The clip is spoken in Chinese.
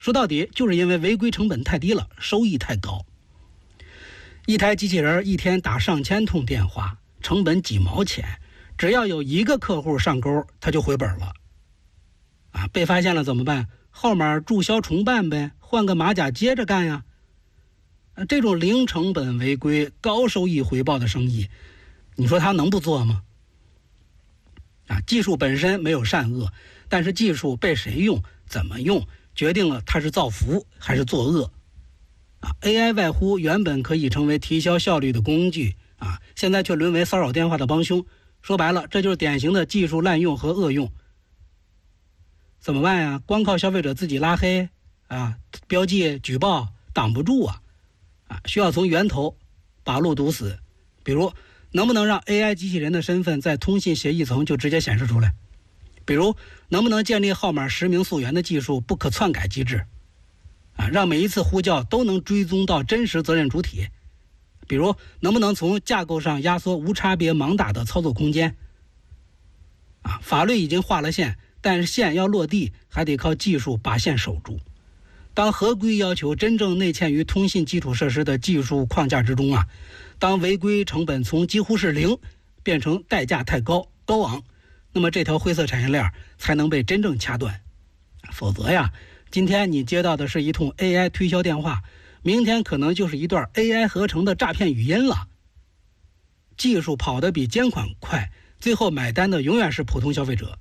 说到底就是因为违规成本太低了，收益太高。一台机器人一天打上千通电话，成本几毛钱，只要有一个客户上钩，他就回本了。被发现了怎么办？号码注销重办呗，换个马甲接着干呀。这种零成本违规、高收益回报的生意，你说他能不做吗？技术本身没有善恶，但是技术被谁用、怎么用，决定了它是造福还是作恶。AI 外呼原本可以成为提高效率的工具，现在却沦为骚扰电话的帮凶。说白了，这就是典型的技术滥用和恶用。怎么办呀？光靠消费者自己拉黑标记举报挡不住需要从源头把路堵死。比如能不能让 AI 机器人的身份在通信协议层就直接显示出来？比如能不能建立号码实名溯源的技术不可篡改机制让每一次呼叫都能追踪到真实责任主体？比如能不能从架构上压缩无差别盲打的操作空间？法律已经画了线，但是线要落地还得靠技术把线守住。当合规要求真正内嵌于通信基础设施的技术框架之中当违规成本从几乎是零变成代价太高昂，那么这条灰色产业链才能被真正掐断。否则今天你接到的是一通 AI 推销电话，明天可能就是一段 AI 合成的诈骗语音了。技术跑得比监管快，最后买单的永远是普通消费者。